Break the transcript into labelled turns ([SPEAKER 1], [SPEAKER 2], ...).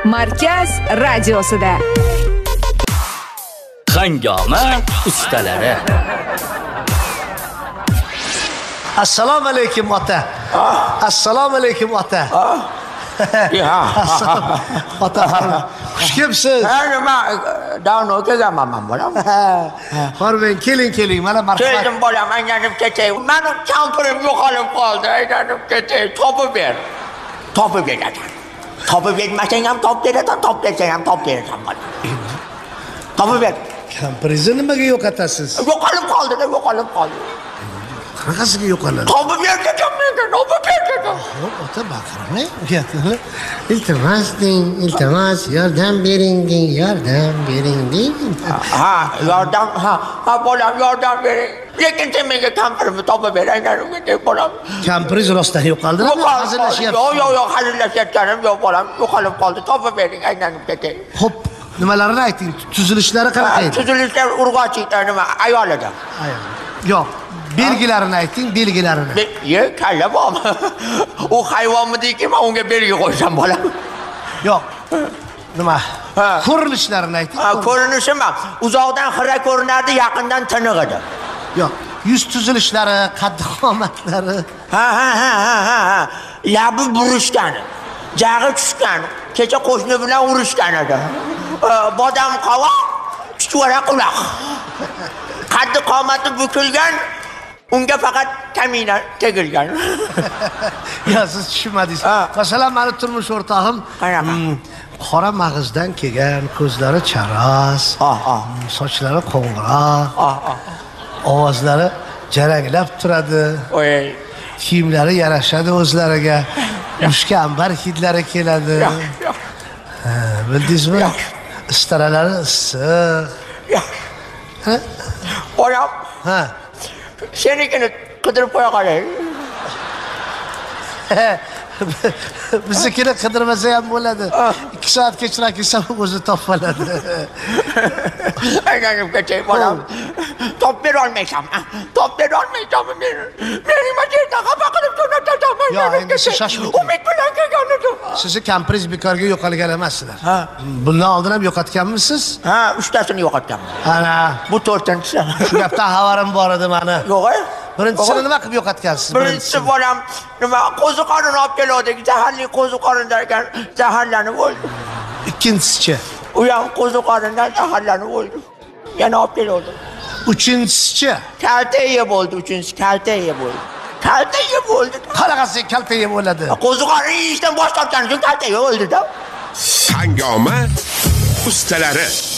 [SPEAKER 1] Markaz radiosida.
[SPEAKER 2] Hangoma ustalari.
[SPEAKER 3] Assalomu alaykum ota. Assalomu alaykum ota. Ota, xush kelibsiz.
[SPEAKER 4] Nima davno kelganman bolam.
[SPEAKER 3] Qormang, keling, mana marhamat.
[SPEAKER 4] Keldim bolam, aylanib ketay. Meni kampirim yo'qolib qoldi, aylanib ketay. Topib ber. Topib berasan. Topib bermasang ham topib berasan, topib bersang ham topib berasan bolam. Topib ber.
[SPEAKER 3] Kampiringizni nimaga yo'qotasiz?
[SPEAKER 4] Yo'qolib qoldi.
[SPEAKER 3] Qanaqasiga yo'qoladi?
[SPEAKER 4] Topib berdim menga, topib berdim.
[SPEAKER 3] Ota baqirmang. Iltimos, yordam bering deng.
[SPEAKER 4] Yordam, bolam yordam bering. Lekin sen menga kampirimni topib ber, aylanib ketay bolam.
[SPEAKER 3] Kampiringiz rostdan yo'qoldimi? Hazillashyapsiz.
[SPEAKER 4] Yo'q, hazillashayotganim yo'q bolam. Yo'qolib qoldi, topib bering, aylanib ketay.
[SPEAKER 3] Xo'p, nimalarini ayting? Tuzilishlari qanaqa edi?
[SPEAKER 4] Tuzilishlar urg'ochida nima, ayolida.
[SPEAKER 3] Yo'q, belgilarini ayting, belgilarini.
[SPEAKER 4] Kalla bormi? U hayvonmidiki, men unga belgi qo'ysam bolam.
[SPEAKER 3] Yo'q. Nima? Ko'rinishlarini ayting.
[SPEAKER 4] Ko'rinishimi? Uzoqdan xira ko'rinardi, yaqindan tiniq edi.
[SPEAKER 3] Yo'q, yuz tuzilishlari, qad-qomatlari.
[SPEAKER 4] Ha. Labi burishgan. Jag'i tushgan. Kecha qo'shni bilan urushgan edi. Bodam qovoq, chuchvara quloq. Qad-qomati bukilgan. Unga faqat kamina tegilgan.
[SPEAKER 3] Yo, siz tushunmadingiz. Masalan, meni turmush o'rtog'im qora mag'izdan kelgan, ko'zlari charos, sochlari qo'ng'ir, ovozlari jaranglab turadi. Kiyimlari yarashadi o'zlariga. Mushkambar hidlari keladi. Bildingizmi? Istaralari issiq.
[SPEAKER 4] Bolam. Senikini qidirib qo'ya qolay.
[SPEAKER 3] Biznikini qidirmasa ham bo'ladi. 2 soat kechroq kelsa o'zi topib oladi.
[SPEAKER 4] Aylanib ketay bolam. Topib bera olmaysan. Meni majlisda xafa qilib jo'natasan.
[SPEAKER 3] Yo'q, endi siz shoshmang.
[SPEAKER 4] Umid bilan kelgan edim.
[SPEAKER 3] Sizni kampiringiz bekorga yo'qolgan emassizlar. Bundan oldin ham yo'qotganmisiz?
[SPEAKER 4] 3tasini yo'qotganman.
[SPEAKER 3] Ana,
[SPEAKER 4] Bu 4-tinchisi.
[SPEAKER 3] Shu gapdan xabarim bor edi meni.
[SPEAKER 4] Yo'q.
[SPEAKER 3] Birinchisini nima qilib yo'qotgansiz?
[SPEAKER 4] Birinchisi bolam nima qo'ziqorin olib keldik. Zaharli qo'ziqorin derkan zaharlanib o'ldi.
[SPEAKER 3] Ikkinchisi-chi?
[SPEAKER 4] U ham qo'ziqorindan zaharlanib o'ldi. Yana olib keldim.
[SPEAKER 3] Uchinchisi-chi?
[SPEAKER 4] Kalta yeb bo'ldi, uchinchisi kalta yeb bo'ldi.
[SPEAKER 3] Qanaqasi kalta yeb bo'ladi?
[SPEAKER 4] Qo'ziqorin yeyishdan bosh tortgan uchun kalta yeb o'ldi-da.
[SPEAKER 5] Hangoma ustalari.